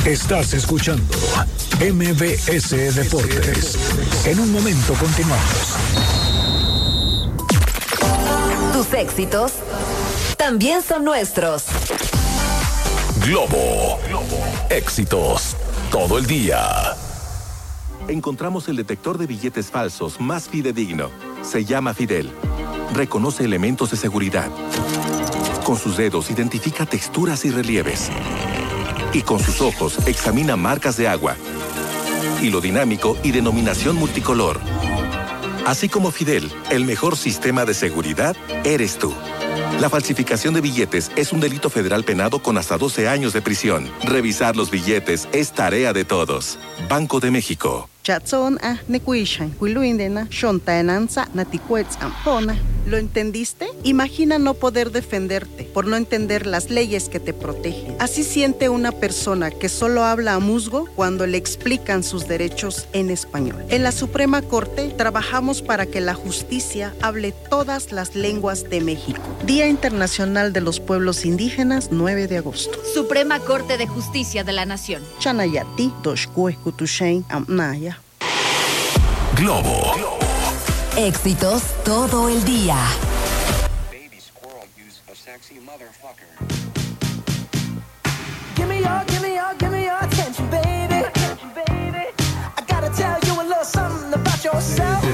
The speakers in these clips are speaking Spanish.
Estás escuchando MBS Deportes. En un momento continuamos. Tus éxitos también son nuestros. Globo. Éxitos todo el día. Encontramos el detector de billetes falsos más fidedigno. Se llama Fidel. Reconoce elementos de seguridad. Con sus dedos identifica texturas y relieves. Y con sus ojos examina marcas de agua, hilo dinámico y denominación multicolor. Así como Fidel, el mejor sistema de seguridad eres tú. La falsificación de billetes es un delito federal penado con hasta 12 años de prisión. Revisar los billetes es tarea de todos. Banco de México. ¿Lo entendiste? Imagina no poder defenderte por no entender las leyes que te protegen. Así siente una persona que solo habla a musgo cuando le explican sus derechos en español. En la Suprema Corte trabajamos para que la justicia hable todas las lenguas de México. Día Internacional de los Pueblos Indígenas, 9 de agosto. Suprema Corte de Justicia de la Nación. Chanayati, Doshkuekutushain, Amnaya. Globo. Éxitos todo el día. Give me your attention, baby. I gotta tell you a little something about yourself.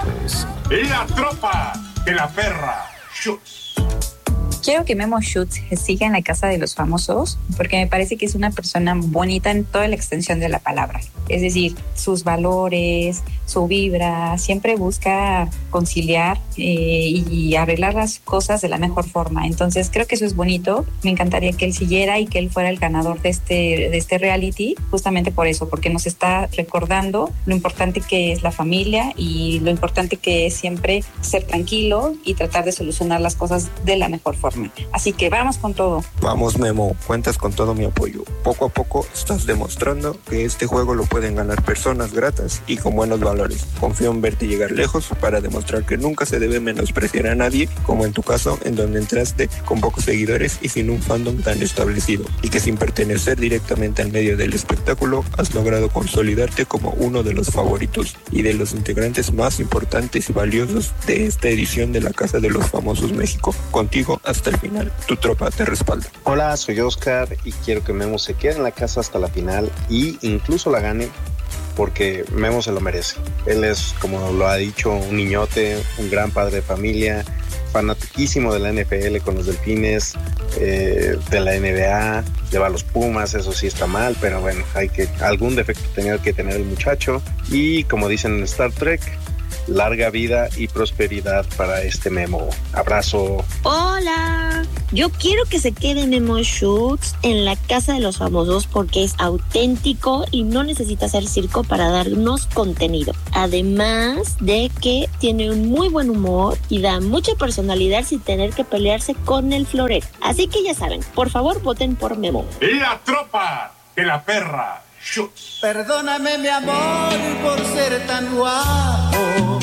La tropa de la perra. Schutz. Quiero que Memo Schutz siga en la casa de los famosos porque me parece que es una persona bonita en toda la extensión de la palabra. Es decir, sus valores, su vibra, siempre busca conciliar y arreglar las cosas de la mejor forma. Entonces creo que eso es bonito. Me encantaría que él siguiera y que él fuera el ganador de este reality, justamente por eso, porque nos está recordando lo importante que es la familia y lo importante que es siempre ser tranquilo y tratar de solucionar las cosas de la mejor forma. Así que vamos con todo. Vamos, Memo, cuentas con todo mi apoyo. Poco a poco estás demostrando que este juego lo pueden ganar personas gratas y con buenos valores. Confío en verte llegar lejos para demostrar que nunca se debe menospreciar a nadie, como en tu caso, en donde entraste con pocos seguidores y sin un fandom tan establecido, y que sin pertenecer directamente al medio del espectáculo has logrado consolidarte como uno de los favoritos y de los integrantes más importantes y valiosos de esta edición de la Casa de los Famosos México. Contigo hasta el final, tu tropa te respalda. Hola, soy Oscar y quiero que Memo se quede en la casa hasta la final y incluso la gane, porque Memo se lo merece. Él es, como lo ha dicho, un niñote, un gran padre de familia, fanatiquísimo de la NFL con los Delfines, de la NBA, le va a los Pumas, eso sí está mal, pero bueno, algún defecto tenía que tener el muchacho. Y como dicen en Star Trek, larga vida y prosperidad para este Memo. Abrazo. Hola, yo quiero que se quede Memo Schutz en la casa de los famosos porque es auténtico y no necesita hacer circo para darnos contenido. Además de que tiene un muy buen humor y da mucha personalidad sin tener que pelearse con el florero. Así que ya saben, por favor voten por Memo. La tropa de la perra. Schutz. Perdóname, mi amor, por ser tan guapo.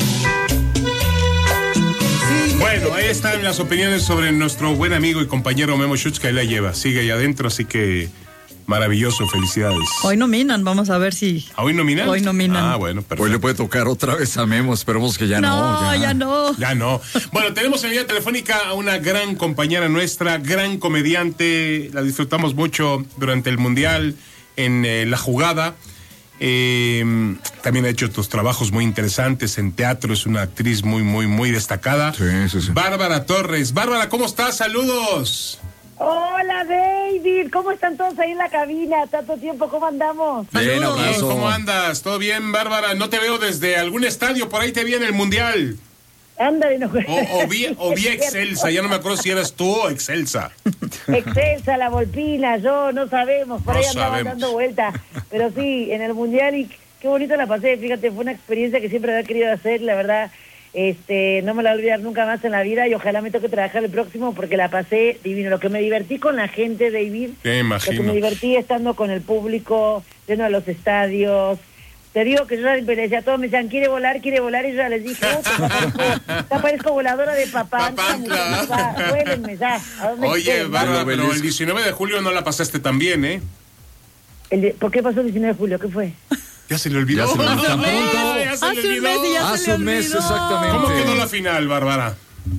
Bueno, ahí están las opiniones sobre nuestro buen amigo y compañero Memo Schutz, que ahí la lleva. Sigue ahí adentro, así que maravilloso, felicidades. Hoy nominan, vamos a ver si... ¿Hoy nominan? Hoy nominan. Ah, bueno, perfecto. Hoy le puede tocar otra vez a Memo, esperemos que ya no. Ya no. Ya no. Bueno, tenemos en línea telefónica a una gran compañera nuestra, gran comediante, la disfrutamos mucho durante el Mundial, en La Jugada. También ha hecho otros trabajos muy interesantes en teatro, es una actriz muy destacada. Sí. Bárbara Torres. Bárbara, ¿cómo estás? Saludos. Hola, David, ¿cómo están todos ahí en la cabina? Tanto tiempo, ¿cómo andamos? Bien, abrazo. ¿Cómo andas? ¿Todo bien, Bárbara? No te veo desde algún estadio, por ahí te vi en el Mundial. Ándale, no. O vi Excelsa, ya no me acuerdo si eras tú o Excelsa. Excelsa, la Volpina, yo, no sabemos, por ahí andaban dando vueltas. Pero sí, en el Mundial, y qué bonito la pasé, fíjate, fue una experiencia que siempre había querido hacer, la verdad, no me la voy a olvidar nunca más en la vida y ojalá me toque trabajar el próximo porque la pasé divino. Lo que me divertí con la gente, David, me imagino. Lo que me divertí estando con el público, yendo a los estadios. Te digo que yo le decía a todos, me decían, quiere volar, y yo ya les dije, aparezco voladora de papá. Vuélenme ya. Oye, Bárbara, pero el 19 de julio no la pasaste tan bien, ¿eh? ¿Por qué pasó el 19 de julio? ¿Qué fue? Ya se le olvidó. Ya se le olvidó. Hace un mes y ya se le olvidó. Exactamente. ¿Cómo quedó la final, Bárbara?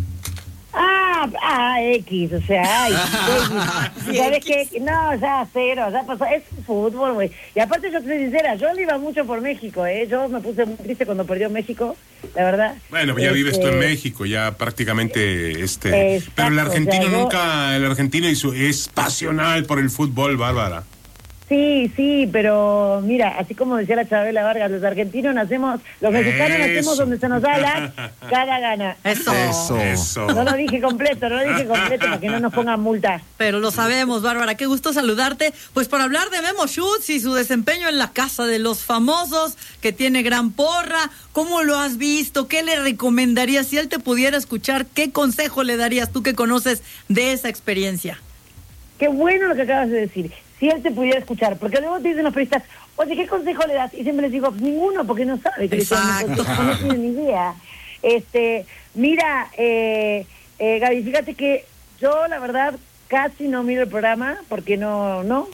X, o sea, ¿sabes qué? No, ya cero, ya pasó, es fútbol, güey. Y aparte yo te soy sincera, yo le iba mucho por México, yo me puse muy triste cuando perdió México, la verdad. Bueno, ya vives tú en México, ya prácticamente, Exacto, pero el argentino o sea, nunca, el argentino es pasional por el fútbol, Bárbara. Sí, pero mira, así como decía la Chabela Vargas, los argentinos nacemos, los mexicanos nacemos donde se nos da la cada gana. Eso. No lo dije completo para que no nos pongan multa. Pero lo sabemos, Bárbara, qué gusto saludarte. Pues para hablar de Memo Schutz y su desempeño en la Casa de los Famosos, que tiene gran porra, ¿cómo lo has visto? ¿Qué le recomendarías si él te pudiera escuchar? ¿Qué consejo le darías tú que conoces de esa experiencia? Qué bueno lo que acabas de decir. Si él te pudiera escuchar, porque luego te dicen los periodistas, oye, ¿qué consejo le das? Y siempre les digo, pues ninguno, porque no sabe que no tiene ni idea. Mira, Gaby, fíjate que yo, la verdad, casi no miro el programa, porque no,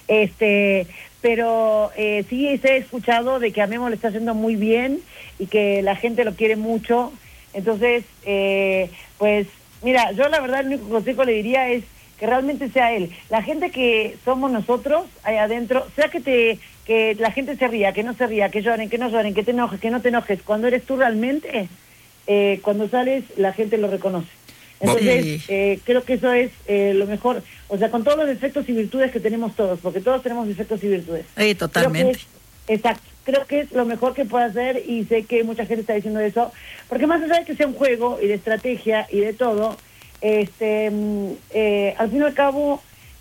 pero sí he escuchado de que a Memo le está haciendo muy bien y que la gente lo quiere mucho. Entonces, pues, mira, yo la verdad el único consejo le diría es que realmente sea él. La gente que somos nosotros, ahí adentro, sea que la gente se ría, que no se ría, que lloren, que no lloren, que te enojes, que no te enojes. Cuando eres tú realmente, cuando sales, la gente lo reconoce. Entonces, creo que eso es lo mejor. O sea, con todos los defectos y virtudes que tenemos todos, porque todos tenemos defectos y virtudes. Totalmente. Creo que es lo mejor que puede hacer y sé que mucha gente está diciendo eso, porque más allá de que sea un juego y de estrategia y de todo, al fin y al cabo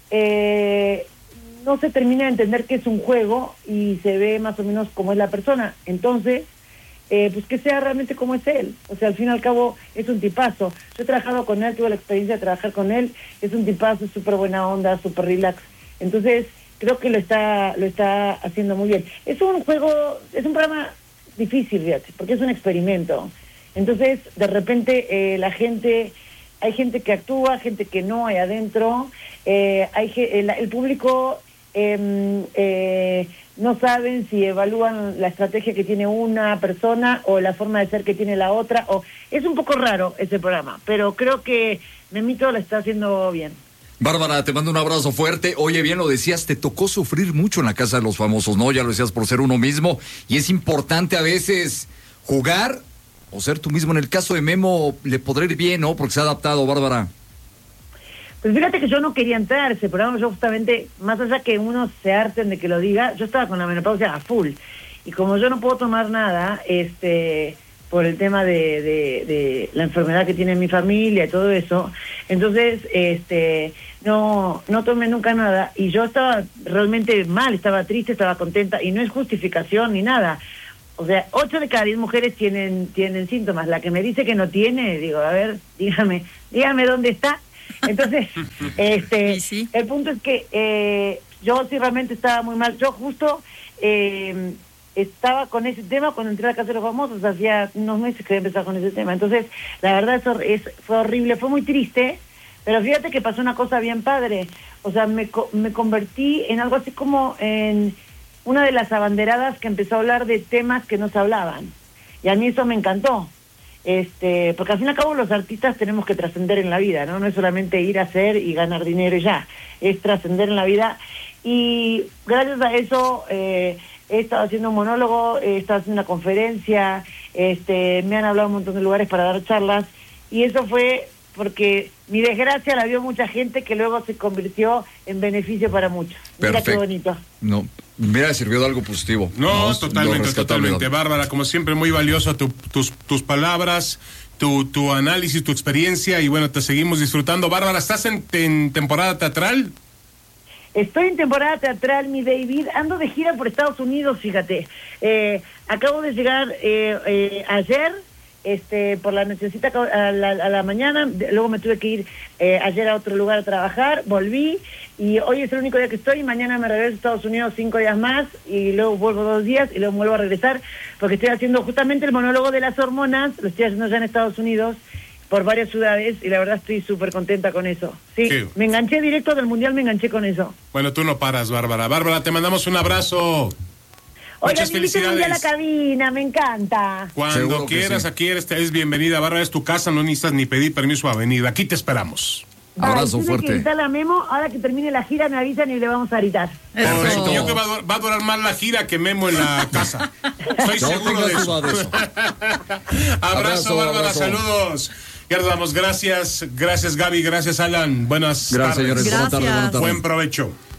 no se termina de entender que es un juego y se ve más o menos como es la persona. Entonces, pues que sea realmente como es él. O sea, al fin y al cabo es un tipazo. Yo he trabajado con él, tuve la experiencia de trabajar con él, es un tipazo, súper buena onda, súper relax. Entonces, creo que lo está haciendo muy bien. Es un juego, es un programa difícil, fíjate, porque es un experimento. Entonces, de repente, hay gente que actúa, gente que no hay adentro, el público no saben si evalúan la estrategia que tiene una persona o la forma de ser que tiene la otra, es un poco raro ese programa, pero creo que Memito lo está haciendo bien. Bárbara, te mando un abrazo fuerte. Oye, bien lo decías, te tocó sufrir mucho en la Casa de los Famosos, ¿no? Ya lo decías, por ser uno mismo, y es importante a veces jugar o ser tú mismo. En el caso de Memo, le podrá ir bien, ¿no? Porque se ha adaptado, Bárbara. Pues fíjate que yo no quería entrar a ese programa, yo justamente, más allá que uno se harten de que lo diga, yo estaba con la menopausia a full, y como yo no puedo tomar nada, por el tema de la enfermedad que tiene mi familia y todo eso, entonces, no tomé nunca nada, y yo estaba realmente mal, estaba triste, estaba contenta, y no es justificación ni nada. O sea, 8 de cada 10 mujeres tienen síntomas. La que me dice que no tiene, digo, a ver, dígame dónde está. Entonces, sí. El punto es que yo sí realmente estaba muy mal. Yo justo estaba con ese tema cuando entré a la Casa de los Famosos, hacía unos meses que había empezado con ese tema. Entonces, la verdad eso fue horrible, fue muy triste, pero fíjate que pasó una cosa bien padre. O sea, me convertí en algo así como en una de las abanderadas que empezó a hablar de temas que no se hablaban. Y a mí eso me encantó. Porque al fin y al cabo los artistas tenemos que trascender en la vida, ¿no? No es solamente ir a hacer y ganar dinero y ya. Es trascender en la vida. Y gracias a eso he estado haciendo un monólogo, he estado haciendo una conferencia, me han hablado un montón de lugares para dar charlas. Y eso fue porque mi desgracia la vio mucha gente que luego se convirtió en beneficio para muchos. Mira qué bonito. No, mira, sirvió de algo positivo. No, totalmente. Bárbara, como siempre, muy valioso tus palabras, tu análisis, tu experiencia, y bueno, te seguimos disfrutando. Bárbara, ¿estás en temporada teatral? Estoy en temporada teatral, mi David. Ando de gira por Estados Unidos, fíjate. Acabo de llegar ayer. Por la nochecita a la mañana, luego me tuve que ir ayer a otro lugar a trabajar, volví, y hoy es el único día que estoy, mañana me regreso a Estados Unidos 5 días más, y luego vuelvo 2 días, y luego vuelvo a regresar, porque estoy haciendo justamente el monólogo de las hormonas, lo estoy haciendo ya en Estados Unidos, por varias ciudades y la verdad estoy súper contenta con eso. Sí, me enganché directo del Mundial, me enganché con eso. Bueno, tú no paras, Bárbara. Bárbara, te mandamos un abrazo. Muchas felicidades. A la cabina, me encanta. Cuando quieras, aquí eres bienvenida. Bárbara, es tu casa, no necesitas ni pedir permiso a venir. Aquí te esperamos. Abrazo fuerte. Que gritarle a Memo, ahora que termine la gira me avisan y le vamos a gritar. Perfecto. Yo creo que va a durar más la gira que Memo en la casa. Estoy seguro de eso. Abrazo, Bárbara, saludos. Ya nos damos, gracias Gaby, gracias Alan. Buenas tardes. Señores. Buenas tardes. Buen provecho.